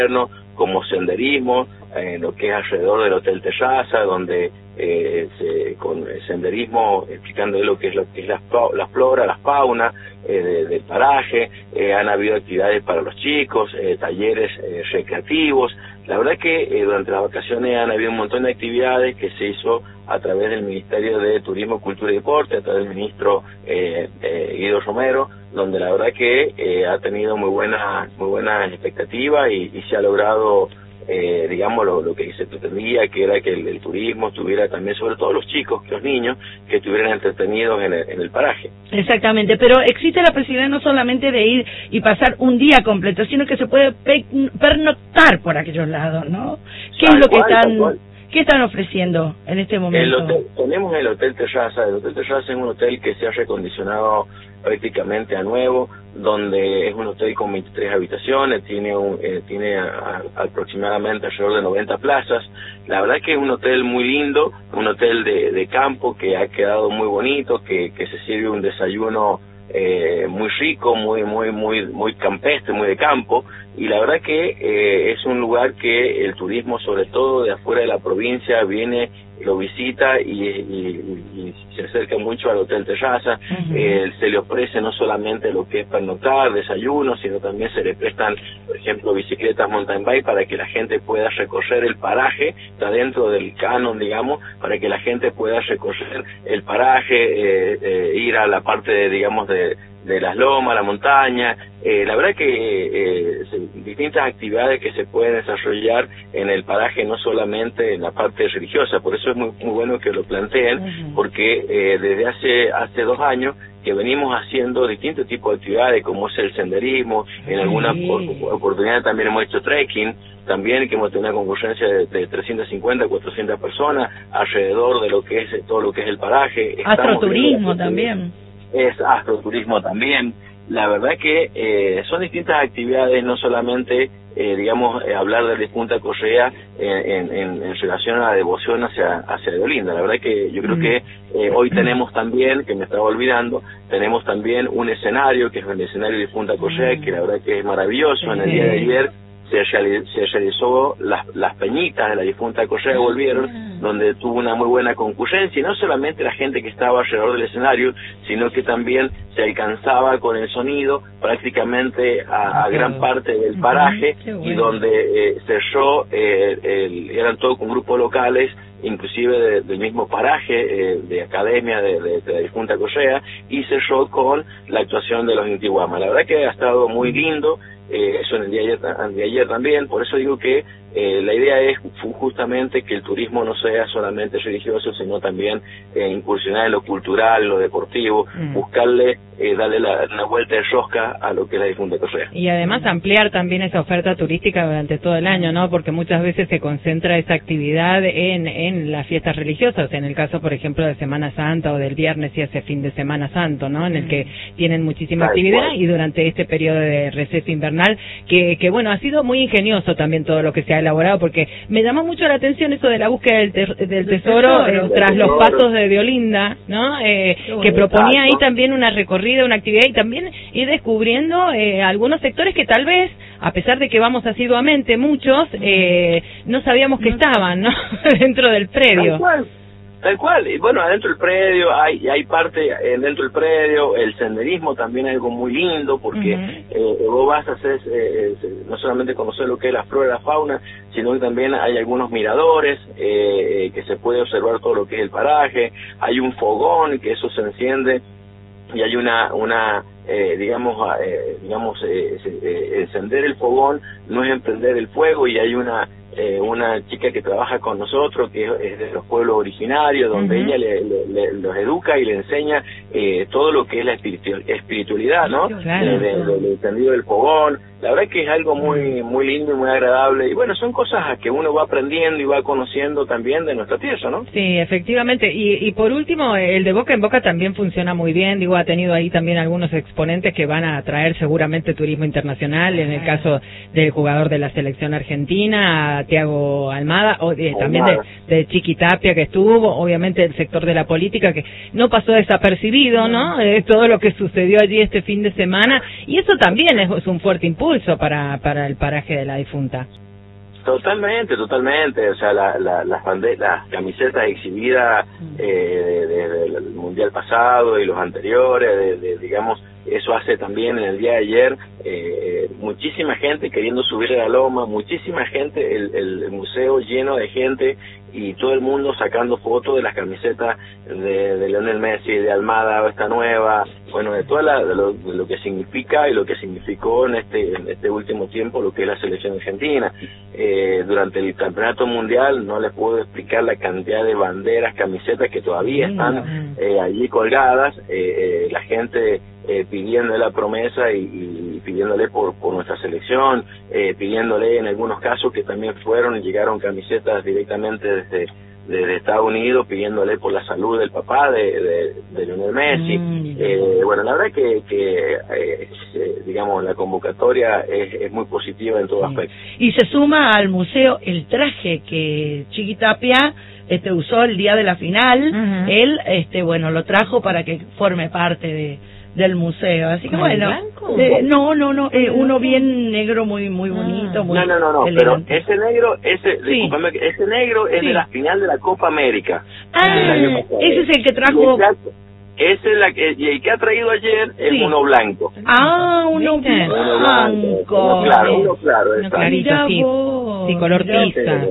como senderismo, lo que es alrededor del Hotel Terraza, donde con el senderismo, explicando lo que es la flora, la fauna del paraje, han habido actividades para los chicos, talleres recreativos. La verdad que durante las vacaciones han habido un montón de actividades que se hizo a través del Ministerio de Turismo, Cultura y Deporte, a través del ministro Guido Romero, donde la verdad que ha tenido muy buenas expectativas y se ha logrado digamos lo que se pretendía, que era que el turismo estuviera también, sobre todo los chicos, los niños, que estuvieran entretenidos en el paraje. Exactamente, pero existe la posibilidad no solamente de ir y pasar un día completo, sino que se puede pernoctar por aquellos lados, ¿no? ¿Qué es lo que ¿Qué están ofreciendo en este momento? Tenemos el Hotel Terraza. El Hotel Terraza es un hotel que se ha recondicionado prácticamente a nuevo, donde es un hotel con 23 habitaciones, tiene aproximadamente alrededor de 90 plazas. La verdad que es un hotel muy lindo, un hotel de campo que ha quedado muy bonito, que se sirve un desayuno muy rico, muy campestre, muy de campo, y la verdad que es un lugar que el turismo, sobre todo de afuera de la provincia, viene, lo visita y se acerca mucho al Hotel Terraza. Se le ofrece no solamente lo que es pernoctar, desayuno, sino también se le prestan, por ejemplo, bicicletas mountain bike para que la gente pueda recorrer el paraje, está dentro del canon, digamos, para que la gente pueda recorrer el paraje, ir a la parte de las lomas, la montaña. La verdad que distintas actividades que se pueden desarrollar en el paraje, no solamente en la parte religiosa. Por eso es muy bueno que lo planteen, porque desde hace 2 años que venimos haciendo distintos tipos de actividades, como es el senderismo, en alguna oportunidad también hemos hecho trekking, también que hemos tenido una concurrencia de 350, 400 personas alrededor de lo que es todo lo que es el paraje. Astroturismo también. Es astroturismo también. La verdad que son distintas actividades, no solamente, hablar de Punta Correa en relación a la devoción hacia Deolinda. La verdad que yo creo que hoy tenemos también, que me estaba olvidando, tenemos también un escenario, que es el escenario de Punta Correa, que la verdad que es maravilloso. En el día de ayer se realizó las peñitas de la difunta Correa volvieron, donde tuvo una muy buena concurrencia, y no solamente la gente que estaba alrededor del escenario, sino que también se alcanzaba con el sonido prácticamente a gran parte del paraje, y donde cerró, eran todos con grupos locales, inclusive del mismo paraje, de academia de la difunta Correa, y cerró con la actuación de los Intihuamas. La verdad que ha estado muy lindo, eso en el día de ayer también. Por eso digo que la idea es justamente que el turismo no sea solamente religioso, sino también incursionar en lo cultural, lo deportivo, buscarle, darle una vuelta de rosca a lo que es la difunta Correa. Y además ampliar también esa oferta turística durante todo el año, ¿no? Porque muchas veces se concentra esa actividad en las fiestas religiosas, en el caso, por ejemplo, de Semana Santa o del viernes y ese fin de Semana Santo, ¿no? En el que tienen muchísima actividad, y durante este periodo de receso invernal, que bueno, ha sido muy ingenioso también todo lo que se ha elaborado, porque me llamó mucho la atención eso de la búsqueda del tesoro tras los pasos de Deolinda, ¿no? Que proponía ahí también una recorrida, una actividad, y también ir descubriendo algunos sectores que tal vez, a pesar de que vamos asiduamente muchos, no sabíamos que estaban, ¿no? Dentro del predio. Tal cual, y bueno, adentro del predio hay parte dentro del predio, el senderismo también es algo muy lindo, porque vos vas a hacer no solamente conocer lo que es la flora y la fauna, sino que también hay algunos miradores, que se puede observar todo lo que es el paraje, hay un fogón que eso se enciende, y hay encender el fogón no es emprender el fuego, y hay una chica que trabaja con nosotros, que es de los pueblos originarios, donde ella los educa y le enseña todo lo que es la espiritualidad, ¿no? Claro. Del encendido del fogón. La verdad que es algo muy lindo y muy agradable, y bueno, son cosas que uno va aprendiendo y va conociendo también de nuestra tierra, ¿no? Sí, efectivamente. Y por último, el de boca en boca también funciona muy bien. Digo, ha tenido ahí también algunos exponentes que van a atraer seguramente turismo internacional. En el caso del jugador de la selección argentina, a Tiago Almada, o también de Chiqui Tapia que estuvo, obviamente el sector de la política que no pasó desapercibido, ¿no? Todo lo que sucedió allí este fin de semana, y eso también es un fuerte impulso para el paraje de la difunta. Totalmente, o sea, las camisetas exhibidas del mundial pasado y los anteriores, digamos, eso hace también en el día de ayer muchísima gente queriendo subir a la loma, muchísima gente, el museo lleno de gente y todo el mundo sacando fotos de las camisetas de Lionel Messi, de Almada, esta nueva, bueno, de toda de lo que significa y lo que significó en este último tiempo lo que es la selección argentina. Durante el campeonato mundial no les puedo explicar la cantidad de banderas, camisetas que todavía están allí colgadas, la gente pidiéndole la promesa y pidiéndole por nuestra selección, pidiéndole en algunos casos que también fueron y llegaron camisetas directamente desde Estados Unidos, pidiéndole por la salud del papá de Lionel Messi. Bueno, la verdad que digamos, la convocatoria es muy positiva en todo aspecto. Y se suma al museo el traje que Chiqui Tapia usó el día de la final. Él bueno, lo trajo para que forme parte del museo, así que bueno, no, uno bien negro, muy bonito, muy no, elegante. Pero ese negro, discúlpame, ese negro es de la final de la Copa América. Ese es el que trajo. Ese es el que ha traído ayer es uno blanco. Uno blanco. Uno claro, uno clarito, sí, color pista.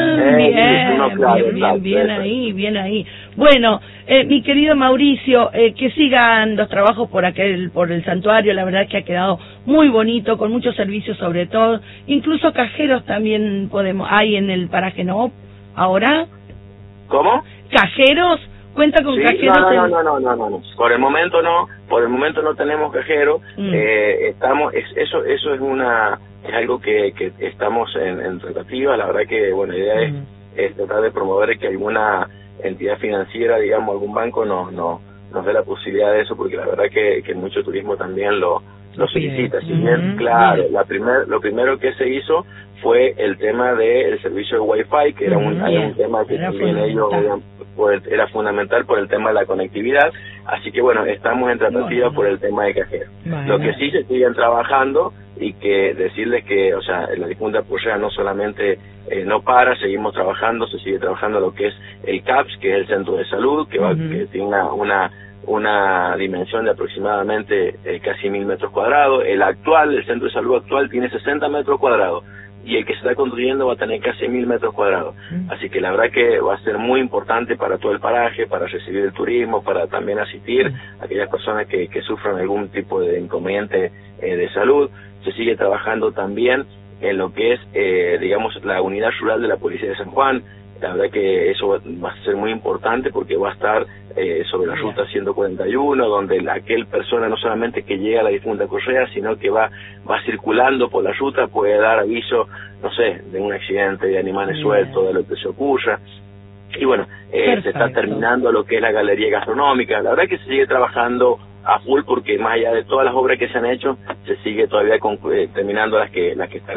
Bien ahí. Bueno, mi querido Mauricio, que sigan los trabajos por el santuario, la verdad que ha quedado muy bonito, con muchos servicios sobre todo, incluso cajeros también hay en el paraje, ¿no? Ahora. ¿Cómo? ¿Cajeros? ¿Cuenta con cajeros? No. Por el momento no tenemos cajero. Estamos, eso es algo que estamos en tratativa. La verdad que, bueno, la idea es tratar de promover que alguna entidad financiera, digamos, algún banco nos dé la posibilidad de eso, porque la verdad que mucho turismo también lo solicita. Si bien, claro, lo primero que se hizo fue el tema del servicio de Wi-Fi, que era un tema que también ellos era fundamental por el tema de la conectividad. Así que bueno, estamos en tratativa por el tema de cajero. Lo que sí se siguen trabajando, y que decirles que, o sea, la difunta Purrea no solamente no para, seguimos trabajando, se sigue trabajando lo que es el CAPS, que es el centro de salud, que tiene una dimensión de aproximadamente casi 1.000 metros cuadrados. El centro de salud actual tiene 60 metros cuadrados, y el que se está construyendo va a tener casi 1.000 metros cuadrados. Así que la verdad que va a ser muy importante para todo el paraje, para recibir el turismo, para también asistir a aquellas personas que sufran algún tipo de inconveniente de salud. Se sigue trabajando también en lo que es, digamos, la unidad rural de la Policía de San Juan. La verdad que eso va a ser muy importante, porque va a estar sobre la ruta 141, donde aquel persona no solamente que llega a la difunta Correa, sino que va circulando por la ruta, puede dar aviso, no sé, de un accidente de animales sueltos, de lo que se ocurra. Y bueno, se está terminando lo que es la galería gastronómica. La verdad que se sigue trabajando a full, porque más allá de todas las obras que se han hecho, se sigue todavía terminando las que están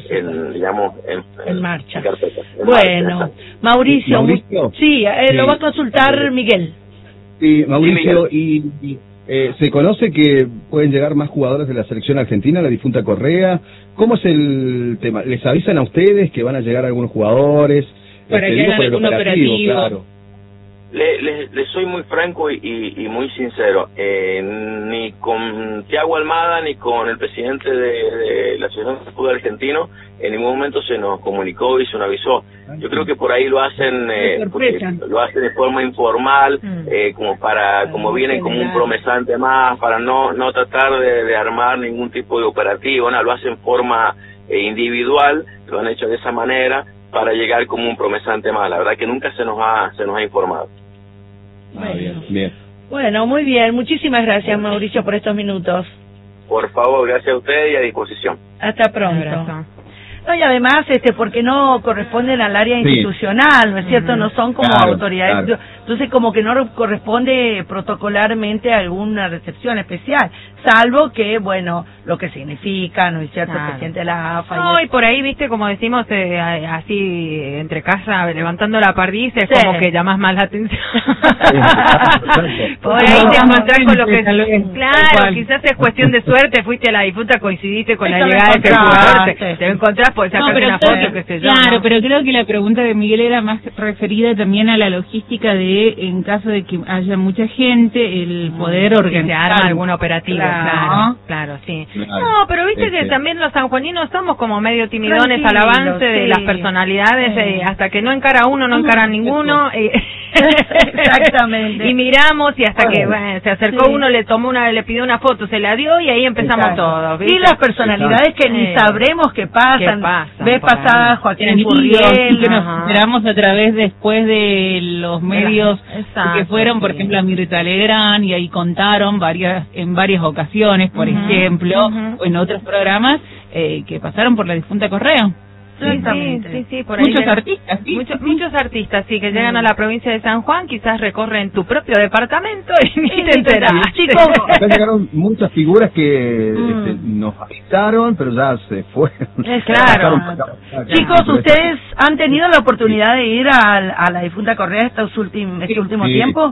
en marcha. Carpeta, bueno, Mauricio, sí, lo va a consultar Miguel. Sí, Mauricio, y se conoce que pueden llegar más jugadores de la selección argentina, la difunta Correa. ¿Cómo es el tema? ¿Les avisan a ustedes que van a llegar algunos jugadores? Para que hagan algún operativo. Claro. Les soy muy franco y muy sincero, ni con Tiago Almada ni con el presidente de la Asociación de Fútbol Argentino en ningún momento se nos comunicó y se nos avisó. Yo creo que por ahí lo hacen de forma informal, como vienen como un promesante más, para no tratar de armar ningún tipo de operativo, lo hacen en forma individual, lo han hecho de esa manera, para llegar como un promesante más. La verdad que nunca se nos ha informado. Bien. Bueno, muy bien. Muchísimas gracias, Mauricio, por estos minutos. Por favor, gracias a usted y a disposición. Hasta pronto. No, y además, porque no corresponden al área institucional, ¿no es cierto? No son como autoridades. Claro. Entonces como que no corresponde protocolarmente a alguna recepción especial, salvo que, bueno, lo que significa, ¿no es cierto?, el presidente de la AFA. No, y por ahí, viste, como decimos, así, entre casa, levantando la perdiz, es como que llamas más la atención. Por ahí te encontrás con lo que... Claro, quizás es cuestión de suerte, fuiste a la difunta, coincidiste con la llegada de ese jugador, te encontrás, puedes sacarte una foto, qué sé yo. Claro, pero creo que la pregunta de Miguel era más referida también a la logística de, en caso de que haya mucha gente, el poder organizar algún operativo. Claro, sí. Claro. No, pero viste que también los sanjuaninos somos como medio timidones al avance de las personalidades, hasta que no encara uno, no encara ninguno. Exactamente. Y miramos y hasta que se acercó uno, le tomó le pidió una foto, se la dio y ahí empezamos todos. ¿Viste? Y las personalidades que ni sabremos qué pasan. Ves pasada Joaquín Furriel. Que nos enteramos a través después de los medios que fueron, por ejemplo, a Mirta Legrand, y ahí contaron en varias ocasiones, por ejemplo, o en otros programas que pasaron por la difunta Correa. Sí, por ahí muchos artistas, sí, que llegan a la provincia de San Juan, quizás recorren tu propio departamento y ni te enterás. Chicos, acá llegaron muchas figuras que nos avisaron, pero ya se fueron. Claro. Chicos, ¿ustedes han tenido la oportunidad de ir a la difunta Correa este último tiempo?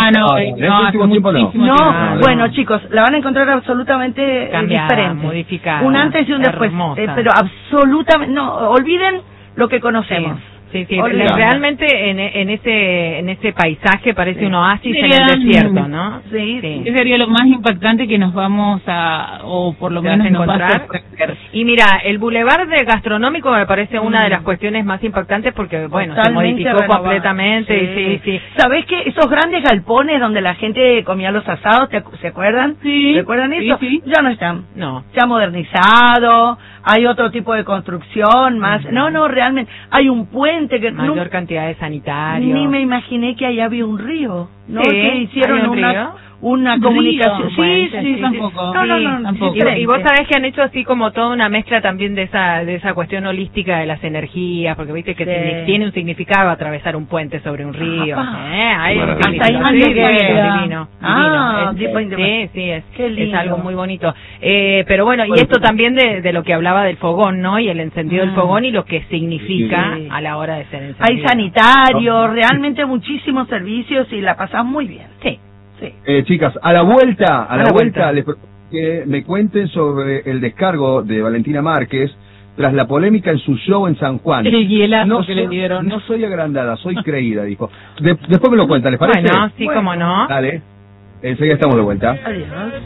No, bueno, chicos, la van a encontrar absolutamente diferente. Modificada. Un antes y un después, pero absolutamente, olviden lo que conocemos. Sí, realmente en ese paisaje parece un oasis en el desierto, ¿no? Sí. Ese sería lo más impactante que nos vamos o por lo menos nos encontrar. Y mira, el bulevar gastronómico me parece una de las cuestiones más impactantes porque, bueno, totalmente se modificó completamente. Sí. ¿Sabés que esos grandes galpones donde la gente comía los asados, se acuerdan? Sí. ¿Recuerdan eso? Sí. Ya no están. No. Se ha modernizado, hay otro tipo de construcción más. No, realmente hay un puente que mayor cantidad de sanitarios. Ni me imaginé que allá había un río, ¿no? Sí, que hicieron una comunicación. Sí, tampoco. No. Y vos sabés que han hecho así como toda una mezcla también de esa cuestión holística de las energías, porque viste que tiene un significado atravesar un puente sobre un río. Hay un significado divino. Sí, es algo muy bonito. Pero bueno, y esto también de lo que hablaba del fogón, ¿no? Y el encendido del fogón y lo que significa a la hora de ser encendido. Hay sanitarios, realmente muchísimos servicios y la pasás muy bien. Sí. Chicas, a la vuelta les propongo que me cuenten sobre el descargo de Valentina Márquez tras la polémica en su show en San Juan. El hielazo que le dieron. No soy agrandada, soy creída, dijo. Después me lo cuentan, ¿les parece? Bueno, sí, cómo no. Dale, enseguida estamos de vuelta. Adiós.